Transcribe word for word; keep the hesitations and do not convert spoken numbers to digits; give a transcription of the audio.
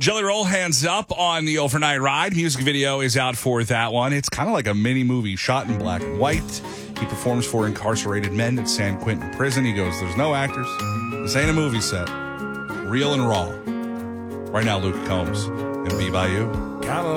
Jelly Roll, Hands Up on the Overnight Ride. Music video is out for that one. It's kind of like a mini movie shot in black and white. He performs for incarcerated men at San Quentin Prison. He goes, there's no actors. This ain't a movie set. Real and raw. Right now, Luke Combs and Be By You.